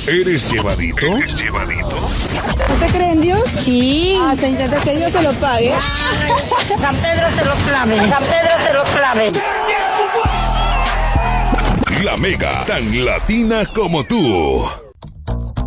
¿Eres llevadito? ¿Usted cree en Dios? Sí. Se intenta que Dios se lo pague. San Pedro se lo clave. San Pedro se lo clave. La Mega, tan latina como tú.